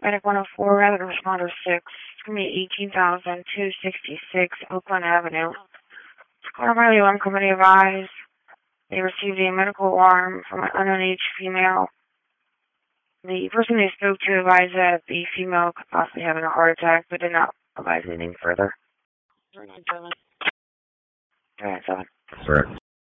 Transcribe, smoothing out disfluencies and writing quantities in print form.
Medic 104, Rapid Responder 6. It's going to be 18,266 Oakland Avenue. Squad by the alarm company advised they received a medical alarm from an unknown age female. The person they spoke to advised that the female could possibly have a heart attack, but did not advise anything further. 397. 397. Correct.